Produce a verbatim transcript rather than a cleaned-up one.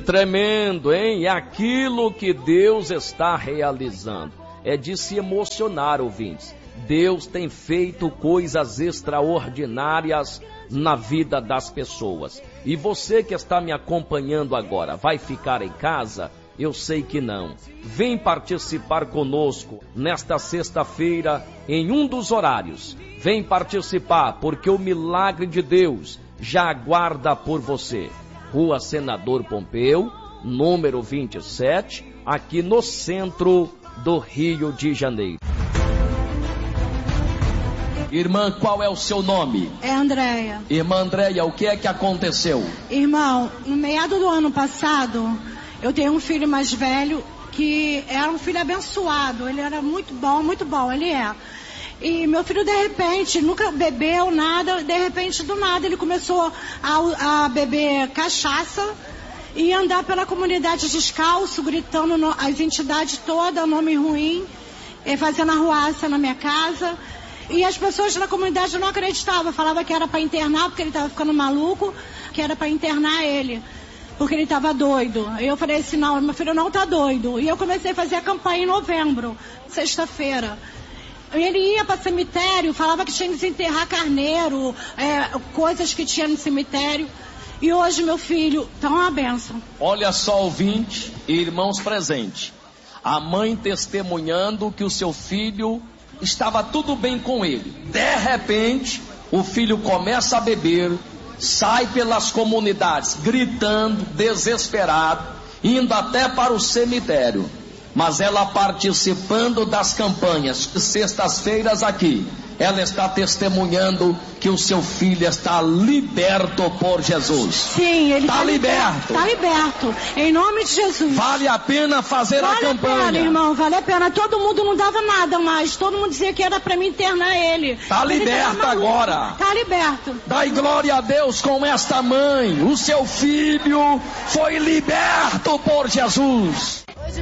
tremendo, hein? É aquilo que Deus está realizando. É de se emocionar, ouvintes. Deus tem feito coisas extraordinárias na vida das pessoas. E você que está me acompanhando agora, vai ficar em casa? Eu sei que não. Vem participar conosco nesta sexta-feira em um dos horários. Vem participar, porque o milagre de Deus já aguarda por você. Rua Senador Pompeu, número vinte e sete, aqui no centro do Rio de Janeiro. Irmã, qual é o seu nome? É Andréia. Irmã Andréia, o que é que aconteceu? Irmão, no meado do ano passado, eu tenho um filho mais velho que era um filho abençoado. Ele era muito bom, muito bom, ele é. E meu filho, de repente, nunca bebeu nada, de repente, do nada, ele começou a, a beber cachaça e andar pela comunidade descalço, gritando no, as entidades todas, nome ruim, fazendo arruaça na minha casa. E as pessoas da comunidade não acreditavam, falavam que era para internar, porque ele estava ficando maluco, que era para internar ele, porque ele estava doido. Eu falei assim, não, meu filho não está doido. E eu comecei a fazer a campanha em novembro, sexta-feira. Ele ia para cemitério, falava que tinha que desenterrar carneiro, é, coisas que tinha no cemitério. E hoje meu filho está uma bênção. Olha só, ouvinte e irmãos presentes. A mãe testemunhando que o seu filho estava tudo bem com ele. De repente, o filho começa a beber, sai pelas comunidades gritando, desesperado, indo até para o cemitério. Mas ela participando das campanhas, sextas-feiras aqui, ela está testemunhando que o seu filho está liberto por Jesus. Sim, ele está tá liberto. Está liberto, em nome de Jesus. Vale a pena fazer vale a campanha. Vale a pena, irmão, vale a pena. Todo mundo não dava nada mais, todo mundo dizia que era para me internar ele. Está liberto agora. Está liberto. Dai glória a Deus com esta mãe. O seu filho foi liberto por Jesus.